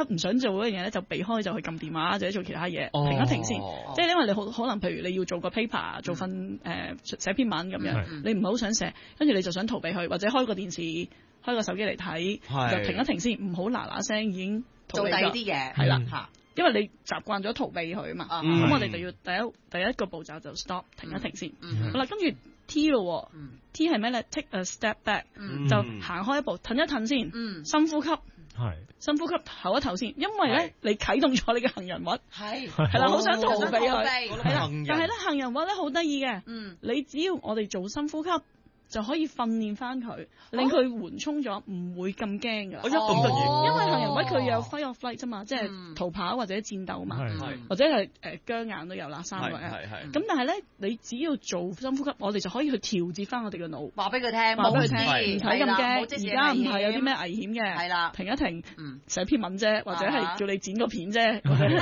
刻唔想做嗰樣嘢咧，就避開就去撳電話或者做其他嘢，停一停先。即係因為你可能譬如你要做個 paper， 做份寫篇文咁樣，你唔係好想寫，跟住你就想逃避佢，或者開個電視、開個手機嚟睇，就停一停先，唔好嗱聲已經做第二啲嘢。 係啦，因為你習慣咗逃避佢啊嘛。咁我哋就要第一個步驟就 stop 停一停先。好啦，跟住 T 咯，T 係咩咧 ？Take a step back，就行開一步，褪一褪先，深呼吸。深呼吸，唞一唞先，因為咧你啟動咗你嘅行人域，係啦，好想逃避佢，係啦，但係咧行人域咧好得意嘅，你只要我哋做深呼吸，就可以訓練翻佢，令佢緩衝咗，唔會咁驚噶。因為行人域佢有 fight or flight 啫嘛，即係逃跑或者戰鬥嘛，或者係僵硬都有啦，三個咁但係咧，你只要做深呼吸，我哋就可以去調節翻我哋嘅腦， 話俾佢聽，唔使咁驚，而家唔係有啲咩危險嘅，係啦，停一停，寫篇文啫，或者係叫你剪個片啫，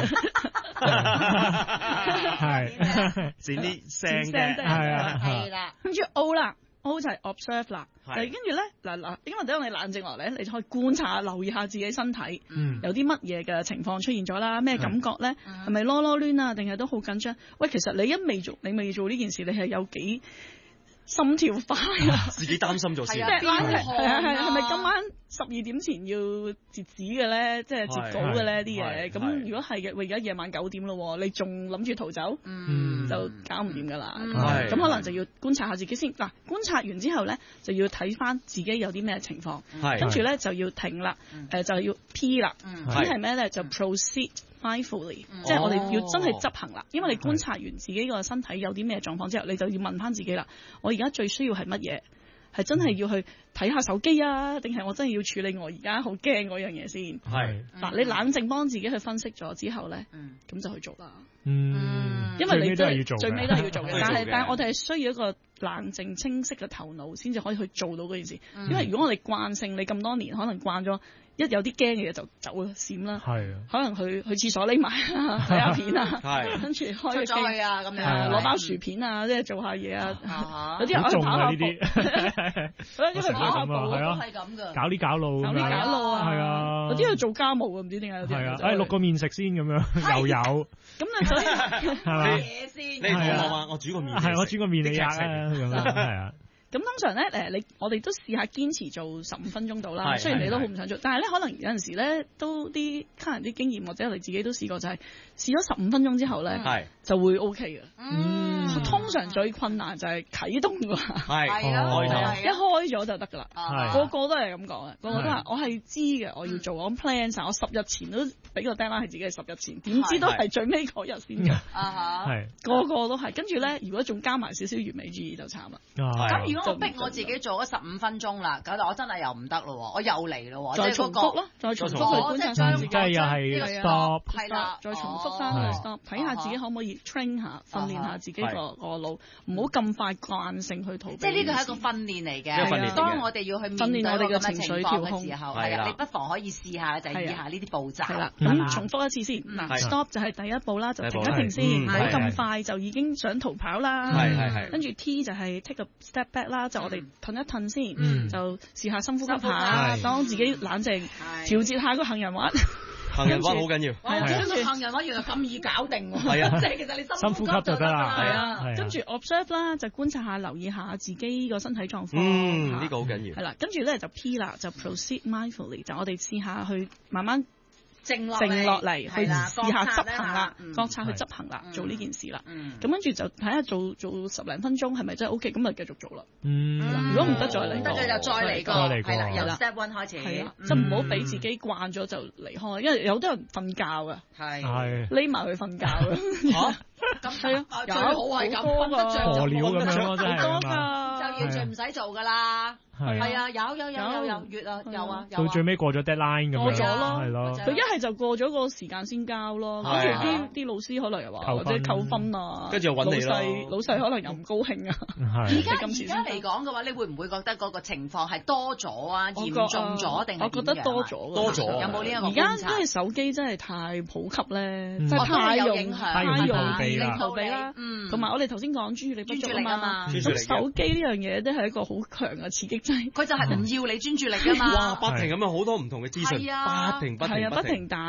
係剪啲聲啫， 係啦， 跟住 O 啦。O 就係 observe 啦，跟住咧嗱，因為等你冷靜落嚟，你就可以觀察、留意下自己身體，有啲乜嘢嘅情況出現咗啦，咩感覺咧？係咪囉囉攣啊？定係都好緊張？喂，其實你未做呢件事，你係有幾心跳快啊？ 自己擔心咗先。 係咪今晚12點前要截止嘅咧？即係截稿嘅咧啲嘢。咁如果係嘅，喂，而家夜晚9點咯，你仲諗住逃走？就搞唔掂噶啦。咁可能就要觀察下自己先。嗱，觀察完之後咧，就要睇翻自己有啲咩情況。跟住咧就要停啦。就要 P 啦。P 係咩咧？就 proceed mindfully，即係我哋要真係執行啦。因為你觀察完自己個身體有啲咩狀況之後，你就要問翻自己啦。我而家最需要係乜嘢？係真係要去睇下手機啊，定係我真係要處理我而家好驚嗰樣嘢先？嗱，你冷靜幫自己去分析咗之後咧，咁就去做啦。因為你最尾都係要做嘅，但係我哋係需要一個冷靜清晰嘅頭腦，先至可以去做到嗰件事。因為如果我哋慣性，你咁多年可能慣咗。一有啲驚嘅嘢就走啊閃啦，可能去廁所匿埋睇下片啊，跟住開個機啊咁樣，攞包薯片啊，即係做下嘢啊，有啲人可以跑下步，因為跑下步都係咁噶， 搞啲搞路啊，係啊， 有啲去做家務啊，唔知點解有啲人錄個麵食先咁樣又有， 咁啊所以係嘛嘢先， 你同我話我煮個麵，係我煮個麵你食咁樣係啊。 咁通常咧，我哋都試下堅持做15分鐘到啦。雖然你都好唔想做，但係咧可能有陣時咧都啲客人啲經驗或者我哋自己都試過，就係試咗15分鐘之後咧，就會 OK 嘅。通常最困難就係啟動㗎，一開咗就得㗎啦。個個都係咁講嘅，個個都話我係知嘅，我要做，我 plan 曬，我10日前都俾個 deadline 係自己係10日前，點知都係最尾嗰日先嘅。個個都係，跟住咧，如果仲加埋少少完美主義就慘啦。 咁如果我逼我自己做咗15分鐘啦，搞到我真係又唔得咯，我又嚟咯， 再重複咯，再重複去觀察翻自己， 又係 stop， 係啦， 再重複翻去 stop，睇下自己可唔可以 train 下，訓練下自己個腦，唔好咁快慣性去逃避。 即係呢個係一個訓練嚟嘅。當我哋要去面對我哋嘅情緒嘅時候，係啊，你不妨可以試下就係以下呢啲步驟。係啦， 咁重複一次先。嗱 ，stop 就係第一步啦，就停一停先，唔好咁快就已經想逃跑啦。跟住 T 就係 take a step back。啦，就我哋褪一褪先，就試下深呼吸下，當自己冷靜，調節下個行人環。 行人環好緊要， 跟住行人環原來咁易搞定喎，即係其實你深呼吸就得啦。 係啊，跟住 observe 啦，就觀察下、留意下自己個身體狀況。 呢個好緊要。 係啦，跟住咧就 P 啦，就 proceed mindfully，就我哋試下去慢慢。靜落嚟去試下執行啦，覺察去執行啦，做呢件事啦。咁跟住就睇下做10零分鐘係咪真係 OK，咁咪繼續做啦。如果唔得再嚟， 得就再嚟過，係啦，由 step one 開始。係啊， 即係唔好俾自己慣咗就離開，因為有啲人瞓覺㗎，係匿埋去瞓覺㗎。 咁係啊，最好係咁瞓得着就冇咁樣咯，真係就完全唔使做㗎啦。係啊，有月啊，有啊， 到最尾過咗 deadline 咁樣， 過咗咯， 係咯。 佢一係就過咗個時間先交咯，跟住啲老師可能又話或者扣分啊， 跟住又揾你咯。 老細可能又唔高興啊。 而家嚟講嘅話，你會唔會覺得嗰個情況係多咗啊？嚴重咗定係點樣？ 我覺得多咗， 有冇呢一個？ 而家因為手機真係太普及咧，即係太容易逃避啦。同埋我哋頭先講專注力不足啊嘛，咁手機呢樣嘢都係一個好強嘅刺激劑。 佢就係唔要你專注力㗎嘛。 哇！不停咁樣好多唔同嘅資訊，不停彈。